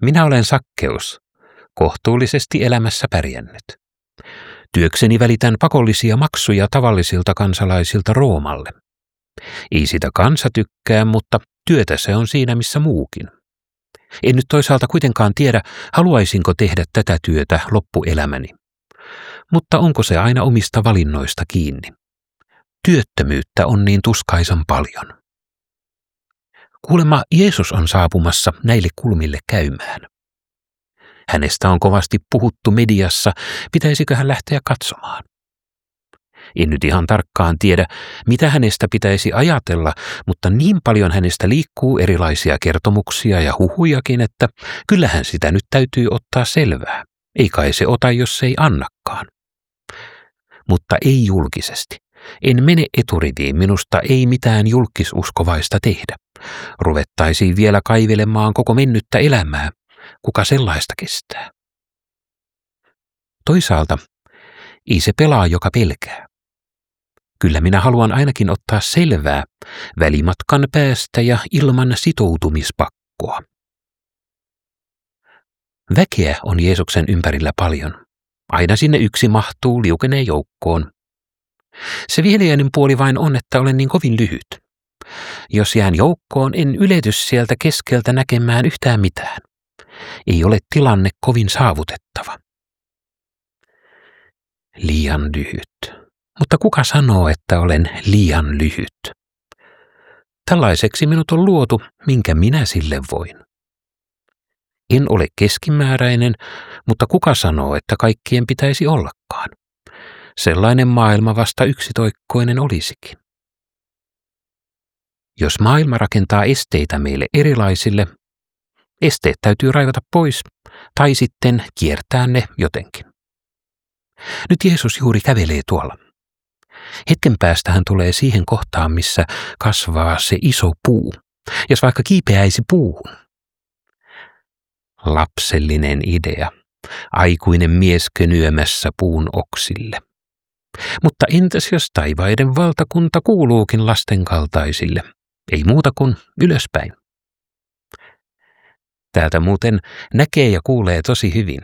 Minä olen Sakkeus, kohtuullisesti elämässä pärjännyt. Työkseni välitän pakollisia maksuja tavallisilta kansalaisilta Roomalle. Ei sitä kansa tykkää, mutta työtä se on siinä missä muukin. En nyt toisaalta kuitenkaan tiedä, haluaisinko tehdä tätä työtä loppuelämäni. Mutta onko se aina omista valinnoista kiinni? Työttömyyttä on niin tuskaisan paljon. Kuulemma Jeesus on saapumassa näille kulmille käymään. Hänestä on kovasti puhuttu mediassa, pitäisikö hän lähteä katsomaan. En nyt ihan tarkkaan tiedä, mitä hänestä pitäisi ajatella, mutta niin paljon hänestä liikkuu erilaisia kertomuksia ja huhujakin, että kyllähän sitä nyt täytyy ottaa selvää. Ei kai se ota, jos se ei annakaan. Mutta ei julkisesti. En mene eturiviin, minusta ei mitään julkisuskovaista tehdä. Ruvettaisiin vielä kaivelemaan koko mennyttä elämää. Kuka sellaista kestää? Toisaalta ei se pelaa, joka pelkää. Kyllä minä haluan ainakin ottaa selvää välimatkan päästä ja ilman sitoutumispakkoa. Väkeä on Jeesuksen ympärillä paljon. Aina sinne yksi mahtuu liukeneen joukkoon. Se viheliäinen puoli vain on, että olen niin kovin lyhyt. Jos jään joukkoon, en ylety sieltä keskeltä näkemään yhtään mitään. Ei ole tilanne kovin saavutettava. Liian lyhyt. Mutta kuka sanoo, että olen liian lyhyt? Tällaiseksi minut on luotu, minkä minä sille voin. En ole keskimääräinen, mutta kuka sanoo, että kaikkien pitäisi ollakaan? Sellainen maailma vasta yksitoikkoinen olisikin. Jos maailma rakentaa esteitä meille erilaisille, esteet täytyy raivata pois tai sitten kiertää ne jotenkin. Nyt Jeesus juuri kävelee tuolla. Hetken päästä hän tulee siihen kohtaan, missä kasvaa se iso puu, jos vaikka kiipeäisi puuhun. Lapsellinen idea, aikuinen mies könyämässä puun oksille. Mutta entäs jos taivaiden valtakunta kuuluukin lasten kaltaisille? Ei muuta kuin ylöspäin. Täältä muuten näkee ja kuulee tosi hyvin.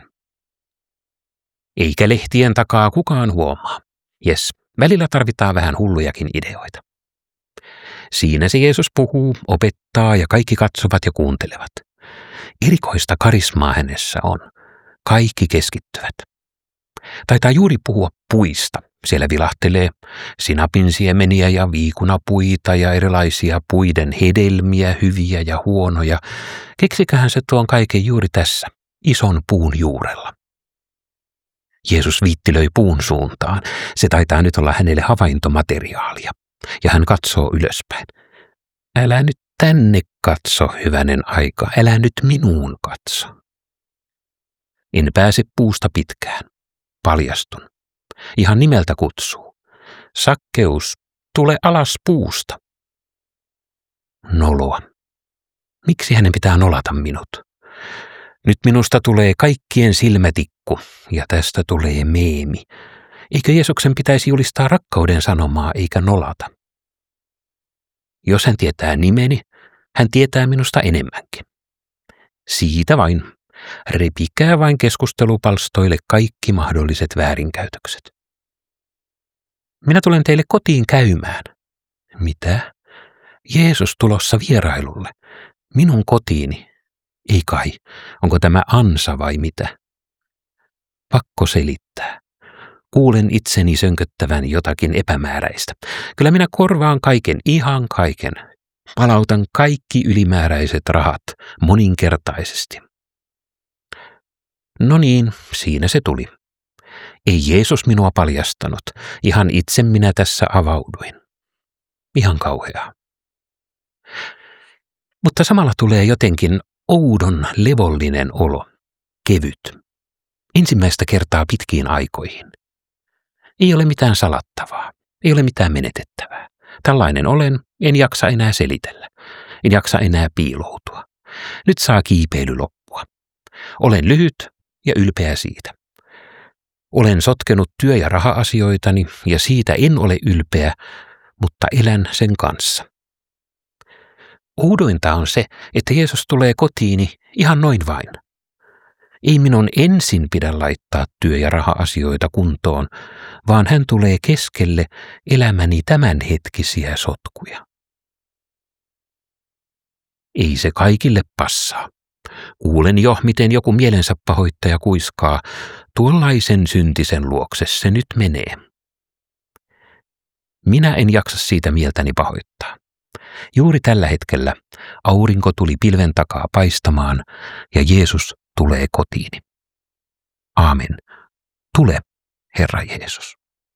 Eikä lehtien takaa kukaan huomaa. Jes, välillä tarvitaan vähän hullujakin ideoita. Siinä se Jeesus puhuu, opettaa ja kaikki katsovat ja kuuntelevat. Erikoista karismaa hänessä on. Kaikki keskittyvät. Taitaa juuri puhua puista. Siellä vilahtelee sinapinsiemeniä ja viikunapuita ja erilaisia puiden hedelmiä, hyviä ja huonoja. Keksiköhän se tuon kaiken juuri tässä, ison puun juurella. Jeesus viittilöi puun suuntaan. Se taitaa nyt olla hänelle havaintomateriaalia. Ja hän katsoo ylöspäin. Älä nyt tänne katso, hyvänen aika. Älä nyt minuun katso. En pääse puusta pitkään. Paljastun. Ihan nimeltä kutsuu. Sakkeus, tule alas puusta. Noloa. Miksi hänen pitää nolata minut? Nyt minusta tulee kaikkien silmätikku ja tästä tulee meemi. Eikö Jeesuksen pitäisi julistaa rakkauden sanomaa eikä nolata? Jos hän tietää nimeni, hän tietää minusta enemmänkin. Siitä vain. Repikää vain keskustelupalstoille kaikki mahdolliset väärinkäytökset. Minä tulen teille kotiin käymään. Mitä? Jeesus tulossa vierailulle. Minun kotiini. Ei kai. Onko tämä ansa vai mitä? Pakko selittää. Kuulen itseni sönköttävän jotakin epämääräistä. Kyllä minä korvaan kaiken, ihan kaiken. Palautan kaikki ylimääräiset rahat moninkertaisesti. No niin, siinä se tuli. Ei Jeesus minua paljastanut. Ihan itse minä tässä avauduin. Ihan kauheaa. Mutta samalla tulee jotenkin oudon levollinen olo. Kevyt. Ensimmäistä kertaa pitkiin aikoihin. Ei ole mitään salattavaa. Ei ole mitään menetettävää. Tällainen olen, en jaksa enää selitellä. En jaksa enää piiloutua. Nyt saa kiipeily loppua. Olen lyhyt ja ylpeä siitä. Olen sotkenut työ- ja raha-asioitani ja siitä en ole ylpeä, mutta elän sen kanssa. Oudointa on se, että Jeesus tulee kotiini ihan noin vain, Ei minun ensin pidä laittaa työ- ja raha-asioita kuntoon, vaan hän tulee keskelle elämäni tämänhetkisiä sotkuja. Ei se kaikille passaa. Kuulen jo, miten joku mielensä pahoittaja kuiskaa, tuollaisen syntisen luokse se nyt menee. Minä en jaksa siitä mieltäni pahoittaa. Juuri tällä hetkellä aurinko tuli pilven takaa paistamaan ja Jeesus tulee kotiini. Aamen. Tule, Herra Jeesus.